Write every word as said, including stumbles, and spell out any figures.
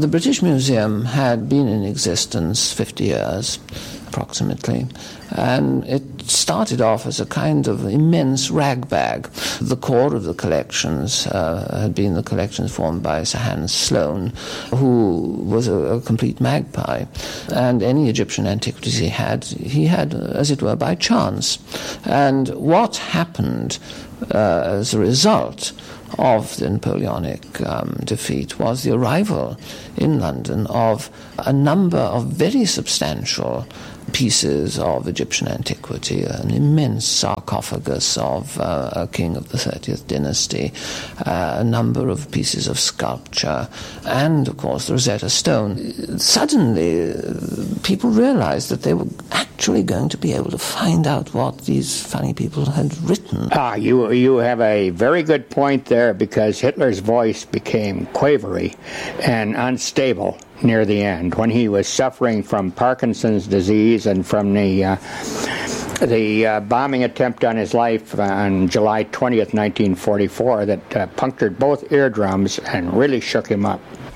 The British Museum had been in existence fifty years, approximately, and it started off as a kind of immense ragbag. The core of the collections uh, had been the collections formed by Sir Hans Sloane, who was a, a complete magpie, and any Egyptian antiquities he had, he had, as it were, by chance. And what happened uh, as a result of the Napoleonic um, defeat was the arrival in London of a number of very substantial pieces of Egyptian antiquity, an immense sarcophagus of uh, a king of the thirtieth dynasty, uh, a number of pieces of sculpture, and, of course, the Rosetta Stone. Suddenly, people realized that they were actually going to be able to find out what these funny people had written. Ah, you, you have a very good point there, because Hitler's voice became quavery and unstable near the end, when he was suffering from Parkinson's disease and from the uh, the uh, bombing attempt on his life on July twentieth, nineteen forty-four, that uh, punctured both eardrums and really shook him up.